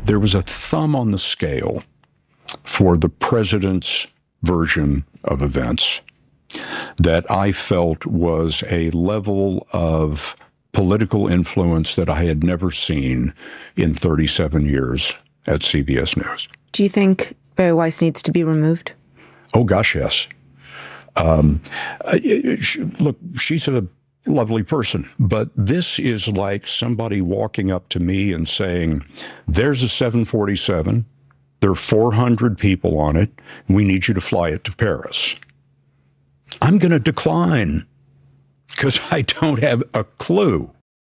there was a thumb on the scale for the president's version of events that I felt was a level of political influence that I had never seen in 37 years at CBS News. Do you think Bari Weiss needs to be removed? Oh, gosh, yes. Look, she's a lovely person, but this is like somebody walking up to me and saying, there's a 747, there are 400 people on it, we need you to fly it to Paris. I'm going to decline because I don't have a clue.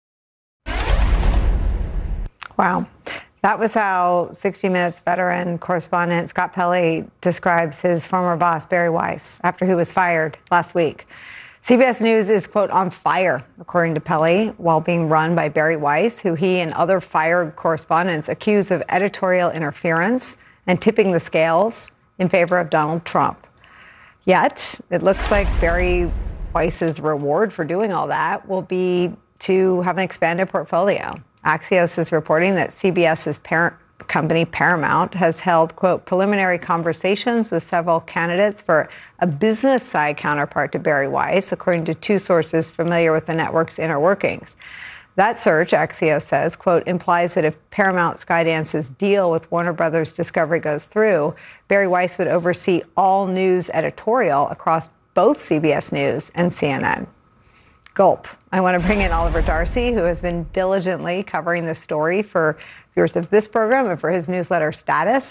Wow. That was how 60 Minutes veteran correspondent Scott Pelley describes his former boss, Bari Weiss, after he was fired last week. CBS News is, quote, on fire, according to Pelley, while being run by Bari Weiss, who he and other fired correspondents accuse of editorial interference and tipping the scales in favor of Donald Trump. Yet, it looks like Bari Weiss's reward for doing all that will be to have an expanded portfolio. Axios is reporting that CBS's parent company, Paramount, has held, quote, preliminary conversations with several candidates for a business side counterpart to Bari Weiss, according to two sources familiar with the network's inner workings. That search, Axios says, quote, implies that if Paramount Skydance's deal with Warner Brothers Discovery goes through, Bari Weiss would oversee all news editorial across both CBS News and CNN. Gulp. I want to bring in Oliver Darcy, who has been diligently covering this story for viewers of this program and for his newsletter Status.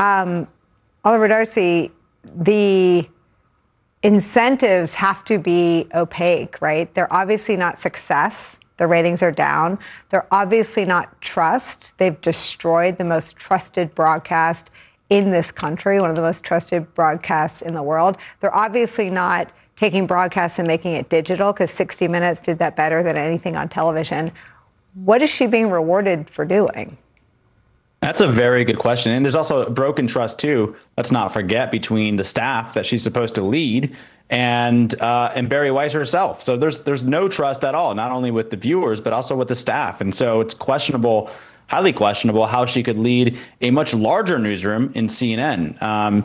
Oliver Darcy, the incentives have to be opaque, right? They're obviously not success. The ratings are down. They're obviously not trust. They've destroyed the most trusted broadcast in this country, one of the most trusted broadcasts in the world. They're obviously not taking broadcasts and making it digital, because 60 Minutes did that better than anything on television. What is she being rewarded for doing? That's a very good question. And there's also broken trust, too. Let's not forget, between the staff that she's supposed to lead and Bari Weiss herself. So there's no trust at all, not only with the viewers, but also with the staff. And so it's questionable, highly questionable, how she could lead a much larger newsroom in CNN.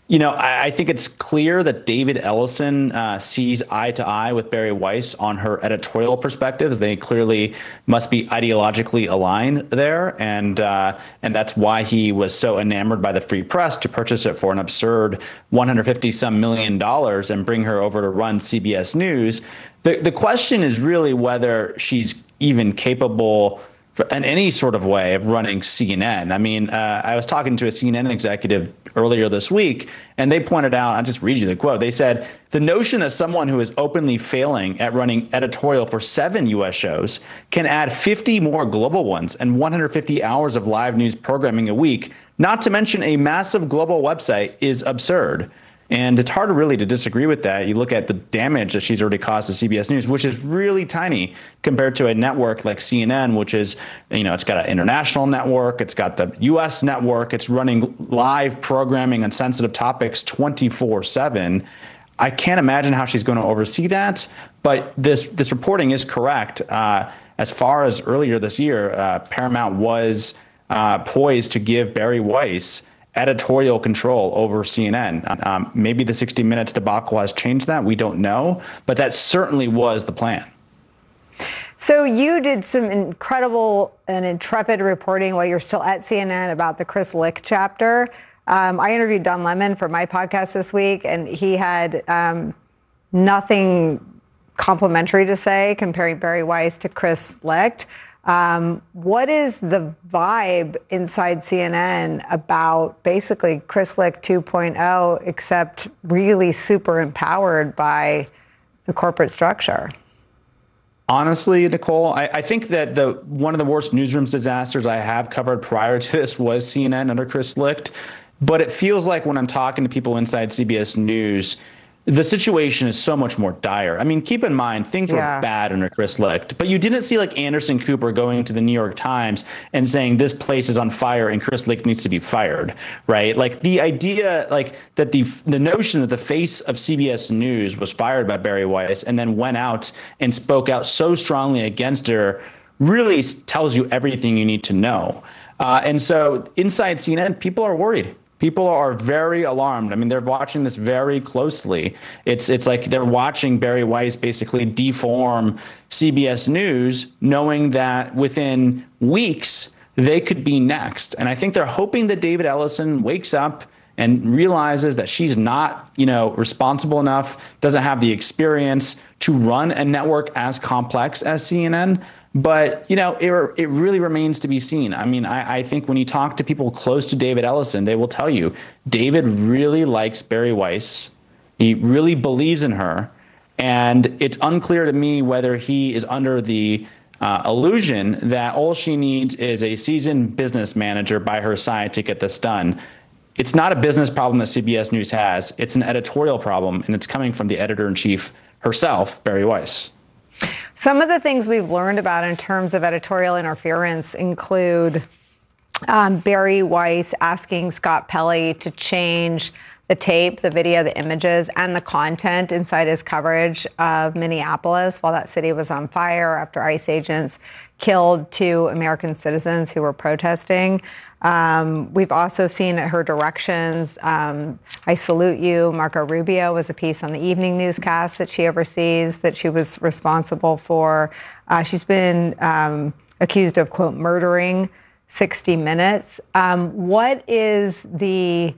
I think it's clear that David Ellison sees eye to eye with Bari Weiss on her editorial perspectives. They clearly must be ideologically aligned there. And that's why he was so enamored by the Free Press to purchase it for an absurd $150-some million and bring her over to run CBS News. The question is really whether she's even capable in any sort of way of running CNN. I mean, I was talking to a CNN executive earlier this week, and they pointed out, I'll just read you the quote. They said, the notion that someone who is openly failing at running editorial for 7 U.S. shows can add 50 more global ones and 150 hours of live news programming a week, not to mention a massive global website, is absurd. And it's hard really to disagree with that. You look at the damage that she's already caused to CBS News, which is really tiny compared to a network like CNN, which is, it's got an international network. It's got the U.S. network. It's running live programming on sensitive topics 24/7. I can't imagine how she's going to oversee that. But this reporting is correct. As far as earlier this year, Paramount was poised to give Bari Weiss editorial control over CNN. Maybe the 60 Minutes debacle has changed that. We don't know. But that certainly was the plan. So you did some incredible and intrepid reporting while you're still at CNN about the Chris Licht chapter. I interviewed Don Lemon for my podcast this week, and he had nothing complimentary to say comparing Bari Weiss to Chris Licht. What is the vibe inside CNN about basically Chris Licht 2.0, except really super empowered by the corporate structure? Honestly, Nicole, I think that one of the worst newsrooms disasters I have covered prior to this was CNN under Chris Licht. But it feels like when I'm talking to people inside CBS News, the situation is so much more dire. I mean, keep in mind, things were bad under Chris Licht, but you didn't see like Anderson Cooper going to the New York Times and saying this place is on fire and Chris Licht needs to be fired, right? Like the idea, like that the notion that the face of CBS News was fired by Bari Weiss and then went out and spoke out so strongly against her really tells you everything you need to know. And so inside CNN, people are worried. People are very alarmed. I mean, they're watching this very closely. It's like they're watching Bari Weiss basically deform CBS News, knowing that within weeks, they could be next. And I think they're hoping that David Ellison wakes up and realizes that she's not, responsible enough, doesn't have the experience to run a network as complex as CNN. But, it really remains to be seen. I mean, I think when you talk to people close to David Ellison, they will tell you David really likes Bari Weiss. He really believes in her. And it's unclear to me whether he is under the illusion that all she needs is a seasoned business manager by her side to get this done. It's not a business problem that CBS News has. It's an editorial problem, and it's coming from the editor-in-chief herself, Bari Weiss. Some of the things we've learned about in terms of editorial interference include Bari Weiss asking Scott Pelley to change the tape, the video, the images, and the content inside his coverage of Minneapolis while that city was on fire after ICE agents killed 2 American citizens who were protesting. We've also seen at her directions, I Salute You, Marco Rubio was a piece on the evening newscast that she oversees that she was responsible for. She's been accused of, quote, murdering 60 Minutes. What is the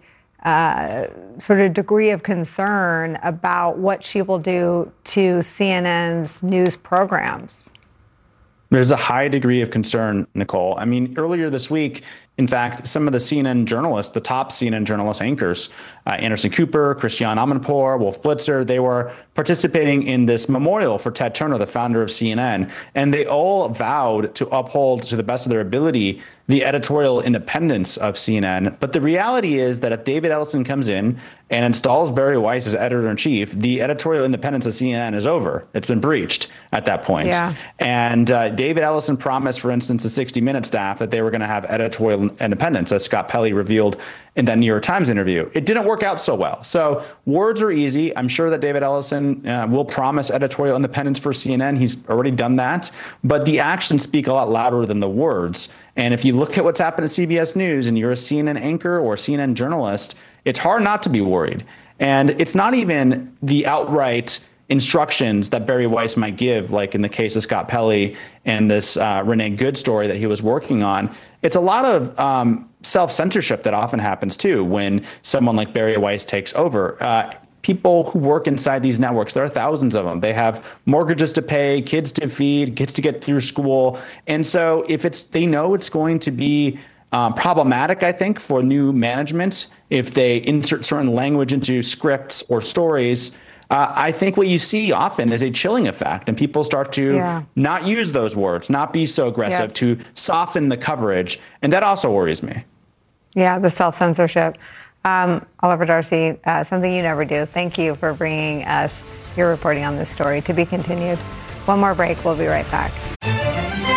sort of degree of concern about what she will do to CNN's news programs? There's a high degree of concern, Nicole. I mean, earlier this week, in fact, some of the CNN journalists, the top CNN journalist anchors, Anderson Cooper, Christiane Amanpour, Wolf Blitzer, they were participating in this memorial for Ted Turner, the founder of CNN. And they all vowed to uphold, to the best of their ability, the editorial independence of CNN. But the reality is that if David Ellison comes in and installs Bari Weiss as editor-in-chief, the editorial independence of CNN is over. It's been breached at that point. Yeah. And David Ellison promised, for instance, the 60 Minutes staff that they were going to have editorial independence, as Scott Pelley revealed in that New York Times interview. It didn't work out so well. So words are easy. I'm sure that David Ellison will promise editorial independence for CNN. He's already done that. But the actions speak a lot louder than the words. And if you look at what's happened at CBS News and you're a CNN anchor or CNN journalist, it's hard not to be worried. And it's not even the outright instructions that Bari Weiss might give, like in the case of Scott Pelley and this Renee Good story that he was working on. It's a lot of self-censorship that often happens, too, when someone like Bari Weiss takes over. People who work inside these networks, there are thousands of them. They have mortgages to pay, kids to feed, kids to get through school. And so if they know it's going to be problematic, I think, for new management, if they insert certain language into scripts or stories, I think what you see often is a chilling effect, and people start to not use those words, not be so aggressive, to soften the coverage. And that also worries me. Yeah, the self-censorship. Oliver Darcy, something you never do. Thank you for bringing us your reporting on this story. To be continued. One more break. We'll be right back.